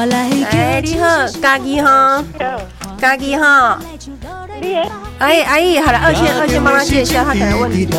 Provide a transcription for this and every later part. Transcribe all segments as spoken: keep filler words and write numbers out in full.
哎，你好，家己哈，家己哈。哎，阿姨，好了，二线二线帮他介绍他可能问题。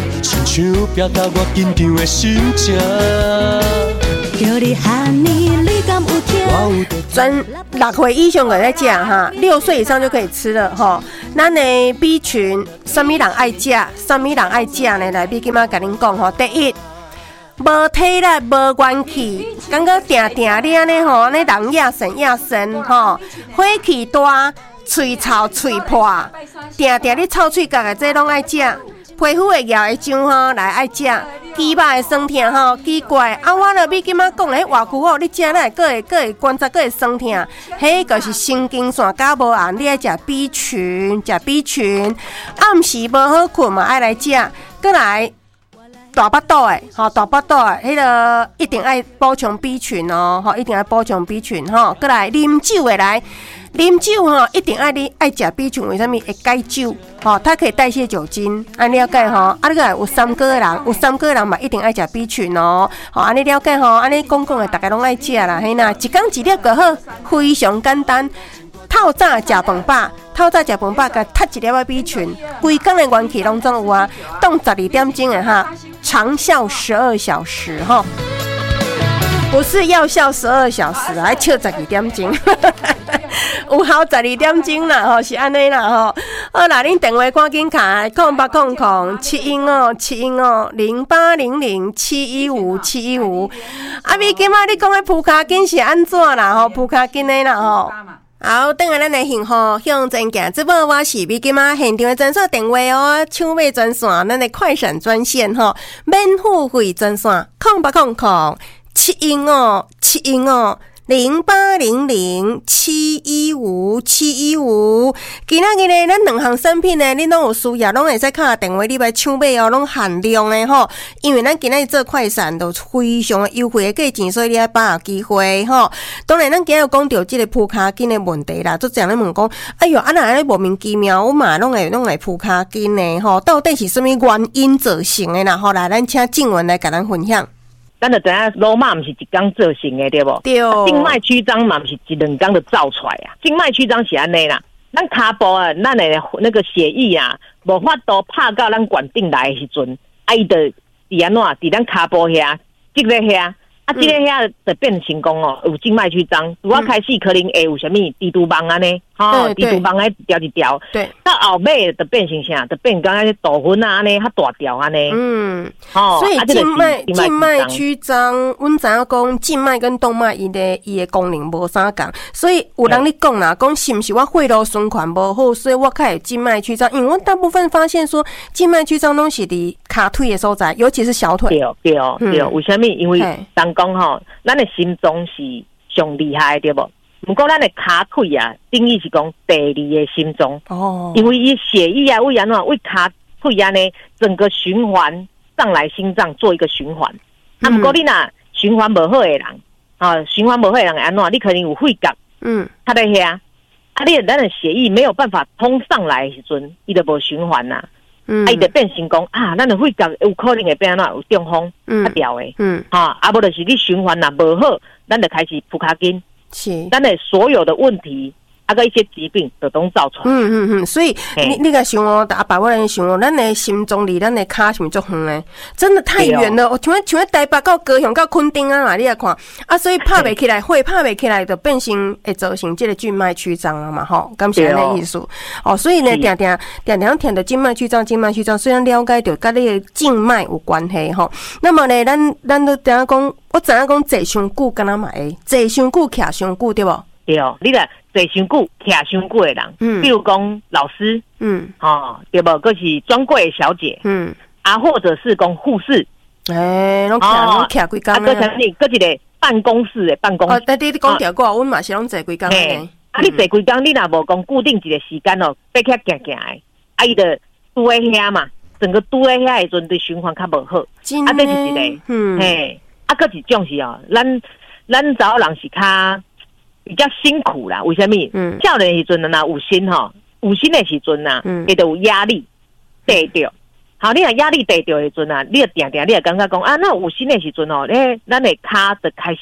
专六岁以上的在食哈，六岁以上就可以吃了哈。咱的 B 群，什么人爱食，什么人爱食呢？来，比今仔甲恁讲吼，第一。无体力，无元气，感觉定定你安尼吼，安尼人亚神亚神吼，火气大，喙臭喙破，定定你臭喙角的这拢爱食，皮肤会咬的痒吼来爱食，肌肉会酸痛吼，奇怪啊！我著比今仔讲咧，偌久哦，你食哪会个会个会关节个会酸痛？迄就是神经线搞无红，你爱食 B 群，食 B 群，暗时无好困嘛，爱来食，过来。大巴肚诶，吼大巴肚诶，迄个一定爱补充 B 群哦，吼一定爱补充 B 群吼。过来啉酒诶来，啉酒吼一定爱你爱食 B 群，为什么？会解酒，吼它可以代谢酒精，安了解吼。啊，你个有三个人，有三个人嘛一定爱食 B 群哦，吼安尼了解吼，安尼讲讲诶，大家拢爱食啦，嘿呐，一天一粒就好，非常简单。透早食饭饱，透早食饭饱，甲踢一粒仔 B 群，规工的元气拢总有啊。当十二点钟的哈，长效十二小时哈，不是药效十二小时，还笑十二点钟，有效十二点钟啦吼，是安尼啦吼。好啦，恁电话赶紧卡，空八空空七一五七一五零八零零七一五七一五。啊，咪今仔你讲的铺卡筋是安怎啦？吼，铺卡筋的啦吼。好，等下咱来幸福向前行。这波我是比今仔现场的诊所电话哦，抢买专线，咱的快闪专线吼，免付费专线，空八空空七一五七一五零八零零七一五七一五。今仔日呢，咱两项产品呢，你拢有需要，拢会使敲电话你来抢买哦，拢限量的吼。因为咱今仔日做快闪都非常的优惠的价钱，所以你要把握机会吼。当然，咱今日讲到这个铺卡筋的问题啦，就这样咧问讲，哎哟，啊那安尼莫名其妙，我嘛拢会拢会铺卡筋的吼，到底是什么原因造成的啦？吼，来，咱请静文来甲咱分享。 咱就知影罗马毋是一天造成的，对无？ 对。 静脉曲张嘛，毋是一两天就造出来啊。静脉曲张是安尼啦，咱骹部啊，咱的那个血液啊，无法度拍到咱管顶来的时阵，啊，伊就伫安怎？伫咱骹部遐，即个遐。啊，这个遐就变成功哦，有静脉曲张。拄啊开始可能会有啥物低度棒安尼，吼，低度棒诶一条一条。对。到后尾就变成啥？就变成迄豆粉啊安尼，较大条安尼。嗯。哦。所以静脉静脉曲张，阮知影讲静脉跟动脉伊的伊的功能无啥共，所以有人咧讲啦，讲是毋是我血路循环无好，所以我开始静脉曲张。因为我大部分发现说静脉曲张拢是伫骹腿的所在，尤其是小腿。对对对，为什么？因为当讲吼，咱的心脏是上厉害的，对无？不过咱的骹腿啊，定义是讲第二个心脏哦，因为伊血液啊，为安怎为骹腿啊呢，整个循环上来心脏做一个循环。啊，不过你若循环无好的人啊，循环无好的人安怎？你可能有肺角，嗯，他在遐，啊，你咱的血液没有办法通上来的时阵，伊就无循环呐。嗯，啊，伊就变成讲啊，咱的肺角有可能会变安怎有中风、啊掉的，嗯，哈，啊，无就是你循环若无好，咱就开始扑卡筋，是，咱的所有的问题，啊个一些疾病就拢造出来。嗯嗯嗯，所以你你个想哦，阿爸我来想哦，咱的心脏离咱的骹是毋是足远呢？真的太远了。我像像像台北到高雄到垦丁啊嘛，你来看啊，所以拍袂起来，会拍袂起来，就变成会造成这个静脉曲张啊嘛，吼，咁是安尼意思。哦，所以呢，定定定定听到静脉曲张，静脉曲张，虽然了解到跟你的静脉有关系吼，那么呢，咱咱都定讲，我知影讲坐伤久，敢若嘛会坐伤久，徛伤久，对无？对哦，你个坐伤久、徛伤久的人，嗯，比如讲老师，嗯，哦，对无，佫是专柜小姐，嗯，啊，或者是讲护士，诶，拢徛拢徛几工啊？佫像你，佫一个办公室的办公室，哦，但你你讲条过，阮嘛是拢坐几工诶。啊，你坐几工，你若无讲固定一个时间哦，爬起行行的，啊，伊就拄在遐嘛，整个拄在遐的时阵，对循环较无好，啊，这是一个，嗯，嘿，啊，佫一种是哦，咱咱查某人是较。比较辛苦啦，为什么？嗯，少年的时阵呐，有心吼，有心的时阵呐，嗯，伊就有压力得着。好，你若压力得着的时阵啊，你就定定，你就感觉讲啊，那有心的时阵哦，咧，咱的骹就开始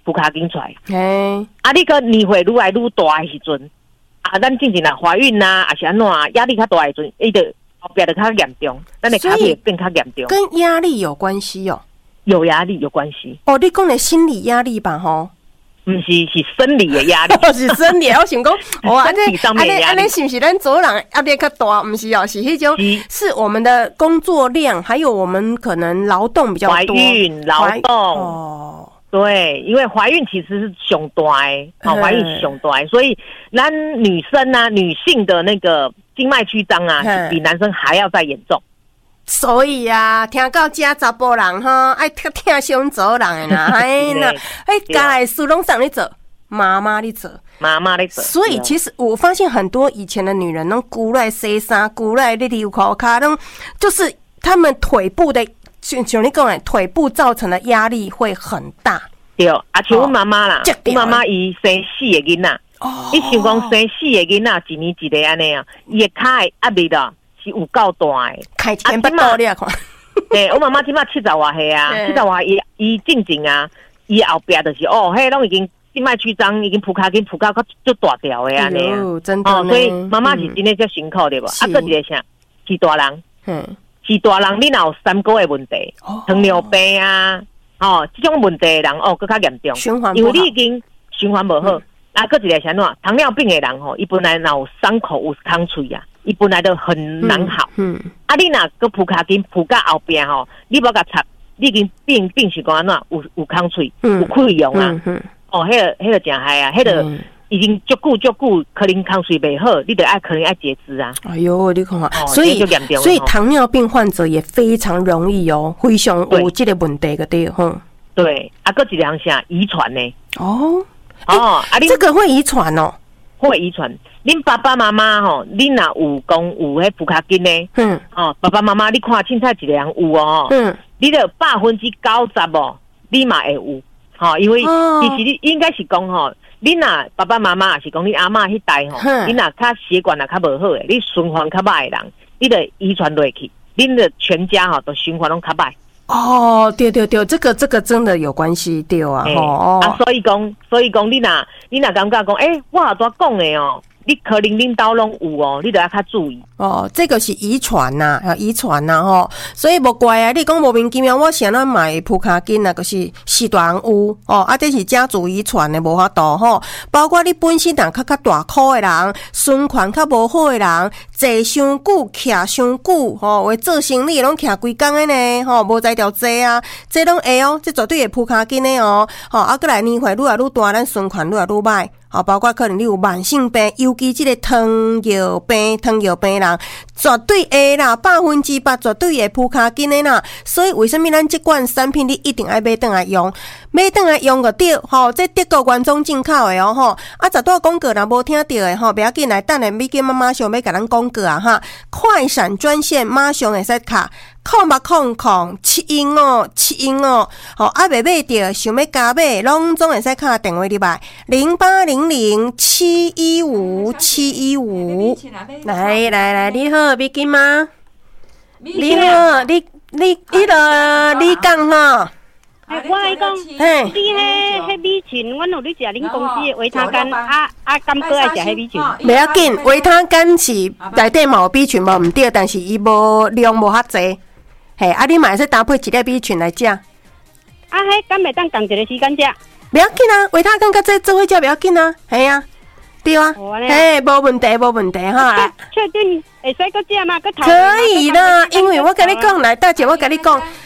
扑卡紧出来。 嘿， 啊，你个年岁愈来愈大的时阵，啊，咱进前啦怀孕呐，还是安怎啊，压力较大的时阵，伊就后壁就较严重，咱的卡会变较严重。 跟压力有关系哦。 有压力有关系哦，你讲的心理压力吧，吼， 不是是生理的压力， 是生理。我想讲， 哦，身体上面的压力， 安尼是不是咱做人压力较大？不是哦，是迄种，是我们的工作量，还有我们可能劳动比较多， 怀孕、劳动哦。 对，因为怀孕其实是上大的，好，怀孕是上大的，所以咱女生啊，女性的那个静脉曲张啊，是比男生还要再严重。 所以啊，听到这查甫人哈，爱听听伤做人的啦，哎呐，哎，家来事拢上你做，妈妈你做， 妈妈你做。 所以其实我发现很多以前的女人，拢骨来洗衫，骨来你溜口卡，拢就是她们腿部的，像像你讲的，腿部造成的压力会很大。 对，啊，像我妈妈啦，我妈妈伊生四个囡仔，伊想讲生四个囡仔，一年一个安尼啊，伊的脚的压力啦。是有够大诶， 开天不到你啊看。 对，我妈妈今麦七十外岁啊，七十外伊伊进前啊，伊后壁就是哦，迄拢已经静脉曲张，已经扑卡紧扑到较就大条诶安尼啊， 真的。 哦，所以妈妈是真诶较辛苦对无？啊，个一个啥？是大人，嗯，是大人，你若有三高诶问题，糖尿病啊，哦，这种问题诶人哦，更较严重， 循环因为你已经循环无好。啊，个一个啥喏？糖尿病诶人吼，伊本来若有伤口有空喙啊。伊本来就很难好，嗯，嗯啊，你若个扑卡筋扑到后边吼，你无甲插，你已经病病是讲安怎有有空喙，有溃疡啊，嗯嗯、哦，迄、那个迄、那个真害啊，迄、那个、嗯、已经足久足久，可能空喙袂好，你得爱可能爱截肢啊。 哎呦，你看啊，哦、所以所以糖尿病患者也非常容易哦，非常有这个问题个对吼。 对，啊，个一样啥遗传呢？ 哦哦，啊， 这个会遗传哦。 会遗传，恁爸爸妈妈吼，恁若有讲有迄扑卡筋呢，嗯，哦，爸爸妈妈你看凊彩一个人有哦，嗯，你着百分之九十哦，你嘛会有，吼，因为其实你应该是讲吼，恁若爸爸妈妈也是讲你阿嬷迄代吼，恁若较血管也较无好诶，你循环较歹诶人，你着遗传落去，恁的全家吼都循环拢较歹。 哦，对对对，这个这个真的有关系，对啊， 欸、哦，啊，所以讲，所以讲，你若你若感觉讲，诶、欸，我好多讲的哦，你可能恁兜拢有哦，你得要较注意。 哦，这个是遗传呐，啊，遗传呐，吼，所以无怪啊，你讲莫名其妙，我想要买扑卡筋啊，就是是大人有哦，啊，这是家族遗传的，无法度吼。包括你本身人较较大颗的人，循环较无好的人，坐伤久，徛伤久，吼，为做生理拢徛规工的呢，吼，无在条坐啊，这拢会哦，这绝对会扑卡筋的哦，吼，啊，过来年岁愈来愈大，咱循环愈来愈歹。啊，包括可能你有慢性病，尤其这个糖尿病、糖尿病人，绝对会啦，百分之百绝对会扑卡筋的啦。所以为什么咱这款产品你一定要买回来用？买回来用就对，吼，这德国原装进口的哦，吼。啊，十多广告若无听到的吼，不要紧来，等下美金妈马上要甲咱广告啊哈！快闪专线马上会使卡。空八空空七英哦，七英哦，好啊！未买着，想要加买，拢总会使卡电话入来，零八零零七一五七一五。来来来，你好，美金吗？你好，你你迄个你讲吼。 哎，我来讲，你迄迄米群，阮有咧食恁公司的维他干，啊啊，甘哥爱食迄米群。 袂要紧，维他干是内底嘛有米群无毋对，但是伊无量无遐济。嘿，啊，你嘛会使搭配一粒米群来食。啊， 迄敢袂当共一个时间食？ 袂要紧啊，维他干甲这做伙食袂要紧啊，系啊，对啊，嘿，无问题，无问题哈。 确定会使搁食吗？搁头？ 可以啦，因为我甲你讲，来大姐，我甲你讲，